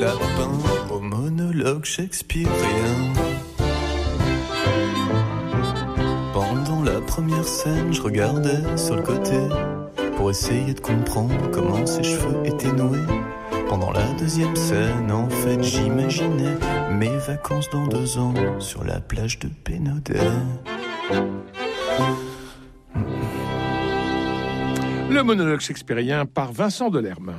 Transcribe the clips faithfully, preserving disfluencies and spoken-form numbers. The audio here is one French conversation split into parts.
lapin au monologue shakespearien. Pendant la première scène, je regardais sur le côté pour essayer de comprendre comment ses cheveux étaient noués. Pendant la deuxième scène, en fait, j'imaginais mes vacances dans deux ans sur la plage de Pénodet. Le monologue shakespearien par Vincent Delerme.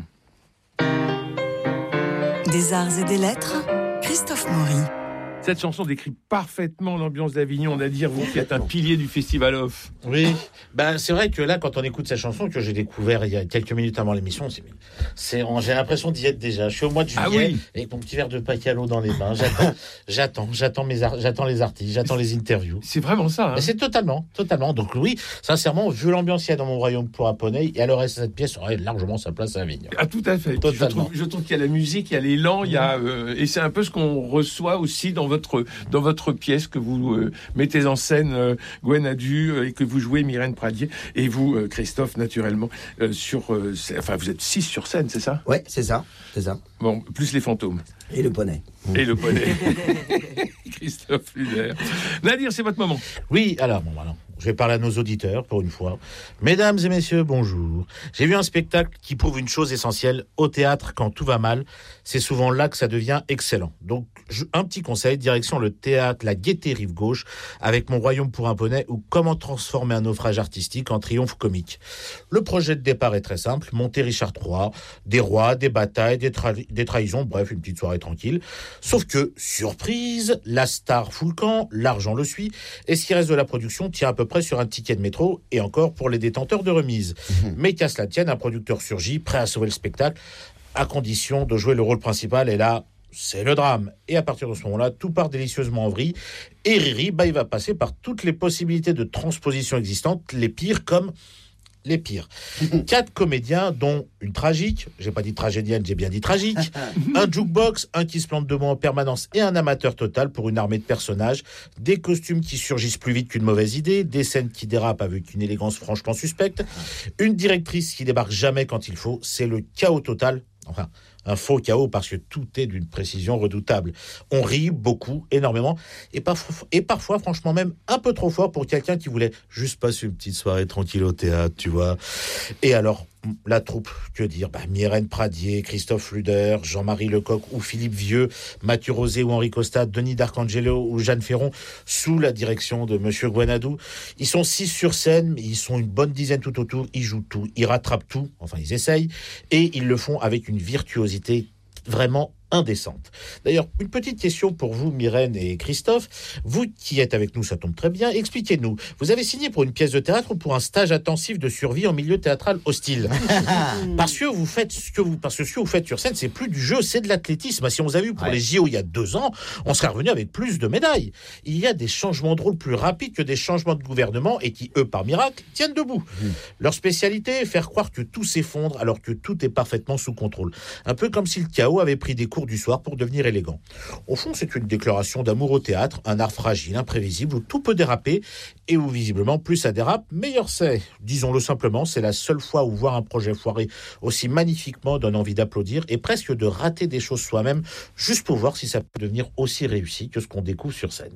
Des arts et des lettres, Christophe Maury. Cette chanson décrit parfaitement l'ambiance d'Avignon. On a dire, vous qui êtes un pilier du Festival Off. Oui, ben, c'est vrai que là, quand on écoute cette chanson, que j'ai découvert il y a quelques minutes avant l'émission, c'est, c'est, j'ai l'impression d'y être déjà. Je suis au mois de juillet, ah oui. Avec mon petit verre de Pacalo dans les mains. J'attends, j'attends, j'attends, mes ar- j'attends les artistes, j'attends les interviews. C'est vraiment ça. Hein. Mais c'est totalement, totalement. Donc oui, sincèrement, vu l'ambiance qu'il y a dans Mon Royaume pour un poney, et alors cette pièce aurait largement sa place à Avignon. Ah, tout à fait. Je trouve, je trouve qu'il y a la musique, il y a l'élan, il y a, euh, et c'est un peu ce qu'on reçoit aussi dans votre, dans votre pièce que vous euh, mettez en scène, euh, Gwen Adu, euh, et que vous jouez Myrène Pradier, et vous, euh, Christophe, naturellement, euh, sur, euh, enfin, vous êtes six sur scène, c'est ça ? Ouais, c'est ça, c'est ça. Bon, plus les fantômes. Et le poney. Et le poney. Christophe Luder. Nadir, c'est votre moment. Oui, alors, bon, alors, je vais parler à nos auditeurs pour une fois. Mesdames et messieurs, bonjour. J'ai vu un spectacle qui prouve une chose essentielle. Au théâtre, quand tout va mal, c'est souvent là que ça devient excellent. Donc, je, un petit conseil, direction le théâtre La Gaîté Rive Gauche, avec Mon Royaume pour un poney, ou Comment transformer un naufrage artistique en triomphe comique. Le projet de départ est très simple. Monter Richard trois, des rois, des batailles, des, tra- des trahisons, bref, une petite soirée tranquille. Sauf que, surprise, la star fout le camp, l'argent le suit, et ce qui reste de la production tient à peu près sur un ticket de métro, et encore pour les détenteurs de remise. Mmh. Mais qu'à cela tienne, un producteur surgit, prêt à sauver le spectacle, à condition de jouer le rôle principal, et là, c'est le drame. Et à partir de ce moment-là, tout part délicieusement en vrille, et Riri, bah, il va passer par toutes les possibilités de transposition existantes, les pires comme les pires. Quatre comédiens, dont une tragique, j'ai pas dit tragédienne, j'ai bien dit tragique, un jukebox, un qui se plante de mots en permanence et un amateur total pour une armée de personnages, des costumes qui surgissent plus vite qu'une mauvaise idée, des scènes qui dérapent avec une élégance franchement suspecte, une directrice qui débarque jamais quand il faut, c'est le chaos total. Enfin, un faux chaos parce que tout est d'une précision redoutable. On rit beaucoup, énormément, et parfois, et parfois, franchement, même un peu trop fort pour quelqu'un qui voulait juste passer une petite soirée tranquille au théâtre, tu vois. Et alors, la troupe, que dire ? Bah, Myrène Pradier, Christophe Luder, Jean-Marie Lecoq ou Philippe Vieux, Mathieu Rosé ou Henri Costa, Denis D'Arcangelo ou Jeanne Ferron, sous la direction de Monsieur Gwen Adu. Ils sont six sur scène, mais ils sont une bonne dizaine tout autour, ils jouent tout, ils rattrapent tout, enfin ils essayent, et ils le font avec une virtuosité vraiment indécente. D'ailleurs, une petite question pour vous, Myrène et Christophe. Vous qui êtes avec nous, ça tombe très bien. Expliquez-nous. Vous avez signé pour une pièce de théâtre ou pour un stage intensif de survie en milieu théâtral hostile ? Parce que vous faites ce que vous, parce que ce que vous faites sur scène, c'est plus du jeu, c'est de l'athlétisme. Si on vous a vu pour ouais. les J O il y a deux ans, on serait revenu avec plus de médailles. Il y a des changements de rôle plus rapides que des changements de gouvernement et qui, eux, par miracle, tiennent debout. Mmh. Leur spécialité, faire croire que tout s'effondre alors que tout est parfaitement sous contrôle. Un peu comme si le chaos avait pris des cours du soir pour devenir élégant. Au fond, c'est une déclaration d'amour au théâtre, un art fragile, imprévisible, où tout peut déraper, et où visiblement, plus ça dérape, meilleur c'est. Disons-le simplement, c'est la seule fois où voir un projet foiré aussi magnifiquement donne envie d'applaudir, et presque de rater des choses soi-même, juste pour voir si ça peut devenir aussi réussi que ce qu'on découvre sur scène.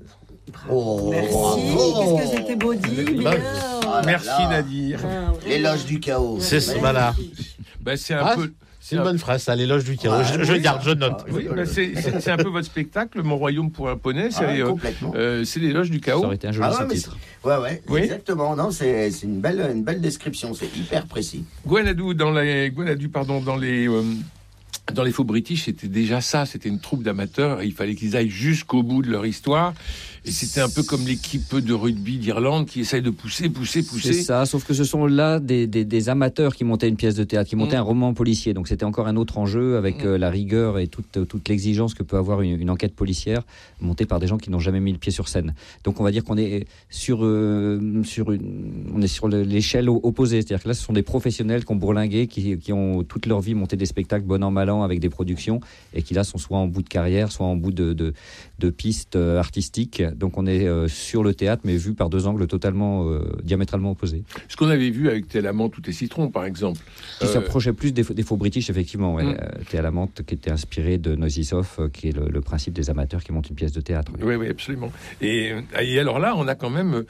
Oh, merci, oh, qu'est-ce que c'était beau dit. Bah, ah merci là. Nadir. Ah, l'éloge du chaos. C'est ce voilà. Bah, c'est un ah, peu... C'est une bonne phrase, ça, l'éloge du chaos. Ah, je, je oui, garde, je note. Oui, bah c'est, c'est, c'est un peu votre spectacle, Mon Royaume pour un poney. C'est, ah, euh, euh, c'est l'éloge du chaos. Ça aurait été un joli ah, ouais, titre. Ouais, ouais, oui. exactement. Non, c'est, c'est une belle, une belle description. C'est hyper précis. Gwen Adu dans les, Gwen Adu, pardon, dans les. Euh, Dans les Faux British, c'était déjà ça. C'était une troupe d'amateurs. Et il fallait qu'ils aillent jusqu'au bout de leur histoire. Et c'était un peu comme l'équipe de rugby d'Irlande qui essaye de pousser, pousser, pousser. C'est ça, sauf que ce sont là des, des, des amateurs qui montaient une pièce de théâtre, qui montaient mmh. un roman policier. Donc c'était encore un autre enjeu avec mmh. euh, la rigueur et toute, toute l'exigence que peut avoir une, une enquête policière montée par des gens qui n'ont jamais mis le pied sur scène. Donc on va dire qu'on est sur, euh, sur, une, on est sur l'échelle opposée. C'est-à-dire que là, ce sont des professionnels qui ont bourlingué, qui, qui ont toute leur vie monté des spectacles bon an, mal talent avec des productions et qui là sont soit en bout de carrière, soit en bout de, de, de pistes artistiques. Donc on est euh, sur le théâtre, mais vu par deux angles totalement euh, diamétralement opposés. Ce qu'on avait vu avec Théa Lamante ou Tes Citrons, par exemple. Qui euh... s'approchait plus des, des faux british, effectivement. Ouais. Mm. Euh, Théa Lamante, qui était inspiré de Noisy Off, euh, qui est le, le principe des amateurs qui montent une pièce de théâtre. Oui, oui, absolument. Et, et alors là, on a quand même...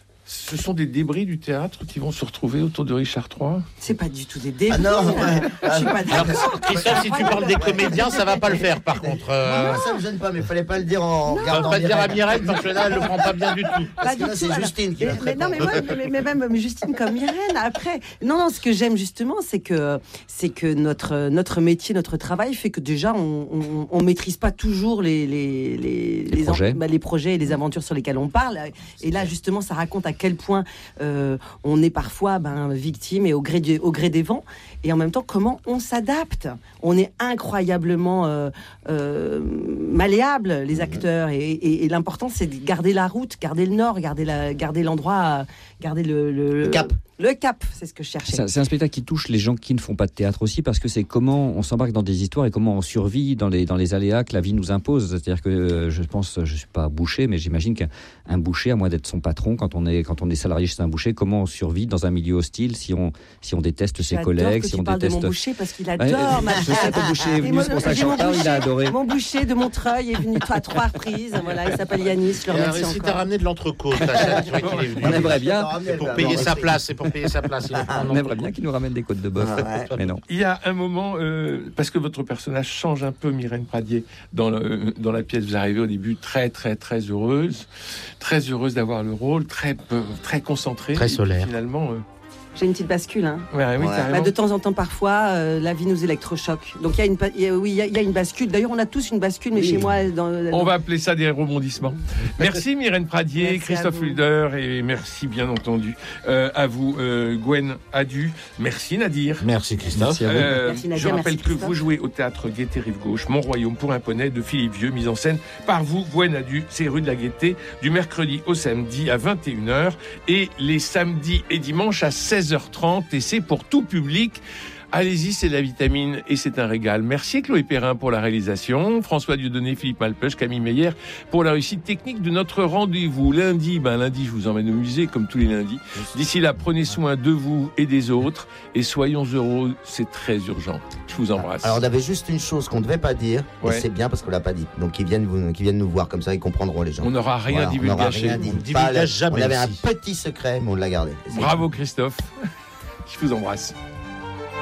Ce sont des débris du théâtre qui vont se retrouver autour de Richard trois. C'est pas du tout des débris. Ah non, ouais. Je suis pas d'accord. Alors, Christophe, si tu parles des comédiens, ça va pas le faire, par contre. Euh... Non, ça me gêne pas, mais il fallait pas le dire en On regardant. va pas dire à Mireille, parce que là, elle le prend pas bien du tout. Parce Pas que du là, tout, c'est alors. Justine qui va mais, te mais non, mais, moi, mais, mais même mais Justine comme Myrène. Après, non, non, ce que j'aime justement, c'est que c'est que notre notre métier, notre travail fait que déjà, on on, on maîtrise pas toujours les les les, les projets, en, bah, les projets et les aventures sur lesquelles on parle. Et là, justement, ça raconte à quel point euh, on est parfois ben, victime et au gré du, au gré des vents. Et en même temps, comment on s'adapte. On est incroyablement euh, euh, malléable, les acteurs. Et, et, et l'important, c'est de garder la route, garder le nord, garder, la, garder l'endroit, garder le, le, Le cap. Le cap, c'est ce que je cherchais. C'est, c'est un spectacle qui touche les gens qui ne font pas de théâtre aussi, parce que c'est comment on s'embarque dans des histoires et comment on survit dans les, dans les aléas que la vie nous impose. C'est-à-dire que euh, je pense, je suis pas boucher, mais j'imagine qu'un un boucher, à moins d'être son patron, quand on est, quand on est salarié chez un boucher, comment on survit dans un milieu hostile si on, si on déteste ses J'adore collègues, que si tu on parles déteste. de mon boucher parce qu'il Ouais, adore ma je sais, ton boucher est venu, c'est pour ça que j'en parle, il a adoré. Mon boucher de Montreuil est venu à trois reprises. Voilà, il s'appelle Yanis, je le Et remercie si t'as encore. ramené de l'entrecôte, la chaîne, tu vois qu'il est venu. On aimerait bien, C'est pour payer sa place, c'est pour payer sa place. Il a pris un on aimerait bien qu'il nous ramène des côtes de bœuf, Ah ouais. mais non. Il y a un moment, euh, parce que votre personnage change un peu, Myrène Pradier, dans, le, dans la pièce. Vous arrivez au début très, très, très heureuse, très heureuse d'avoir le rôle, très, peu- très concentrée. Très Et puis, solaire. finalement, euh, J'ai une petite bascule. Hein. ouais, oui, Ouais. carrément. Bah, de temps en temps, parfois, euh, la vie nous électrochoque. Donc, il y a une, pa- il y a- oui, il y, a- il y a une bascule. D'ailleurs, on a tous une bascule, mais Oui. chez moi, dans, On va appeler ça des rebondissements. Merci Myrène Pradier, Merci Christophe à vous. Hulder, et merci bien entendu euh, à vous, euh, Gwen Adu. Merci Nadir. Merci Christophe. Merci à vous. Euh, Merci, Nadia, je rappelle merci, que Christophe. vous jouez au théâtre Gaîté Rive Gauche, Mon Royaume pour un poney de Philippe Vieux, mise en scène par vous, Gwen Adu. C'est rue de la Gaîté, du mercredi au samedi à vingt et une heures et les samedis et dimanches à seize heures trente. Et c'est pour tout public. Allez-y, c'est de la vitamine et c'est un régal. Merci Chloé Perrin pour la réalisation, François Dieudonné, Philippe Malpeuch, Camille Meyer pour la réussite technique de notre rendez-vous. Lundi, ben lundi, je vous emmène au musée comme tous les lundis. D'ici là, prenez soin de vous et des autres et soyons heureux, c'est très urgent. Je vous embrasse. Alors, on avait juste une chose qu'on ne devait pas dire, Ouais. et c'est bien parce qu'on l'a pas dit. Donc, ils viennent, vous, qu'ils viennent nous voir, comme ça, ils comprendront les gens. On n'aura rien Voilà, on n'aura divulgué. rien dit. On ne Pas divulgage la- jamais On avait ici. un petit secret, mais on l'a gardé. C'est Bravo Christophe. Je vous embrasse.